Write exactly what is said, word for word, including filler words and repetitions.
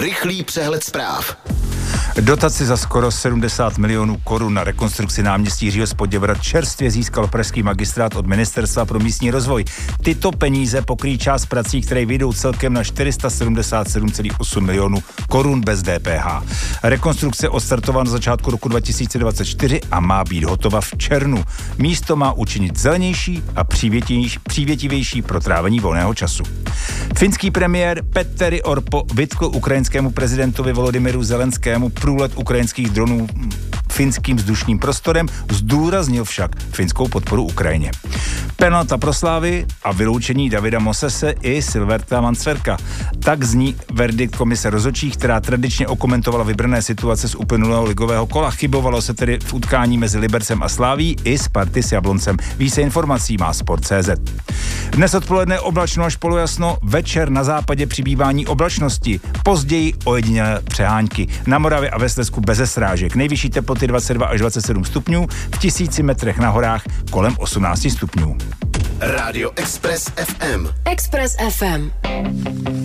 rychlý přehled zpráv. Dotaci za skoro sedmdesát milionů korun na rekonstrukci náměstí Jiřího z Poděbrad čerstvě získal pražský magistrát od Ministerstva pro místní rozvoj. Tyto peníze pokryjí část prací, které vyjdou celkem na čtyři sta sedmdesát sedm celá osm milionů korun bez D P H. Rekonstrukce odstartovala na začátku roku dva tisíce dvacet čtyři a má být hotova v červnu. Místo má učinit zelenější a přívětivější pro trávení volného času. Finský premiér Petteri Orpo vytkl ukrajinskému prezidentovi Volodymyru Zelenskému průlet ukrajinských dronů finským vzdušním prostorem, zdůraznil však finskou podporu Ukrajině. Penalta pro Slávy a vyloučení Davida Mosese i Silverta Mansverka. Tak zní verdikt komise rozhodčích, která tradičně okomentovala vybrané situace z uplynulého ligového kola. Chybovalo se tedy v utkání mezi Libercem a Slaví i Sparty s Jabloncem. Více informací má Sport tečka cé zet. Dnes odpoledne oblačno až polojasno, večer na západě přibývání oblačnosti, později ojedinělé přehánky. Na Moravě a ve Slezsku beze srážek. Nejvyšší teploty dvacet dva až dvacet sedm stupňů, v tisíci metrech na horách kolem osmnáct stupňů. Rádio Express ef em. Express ef em.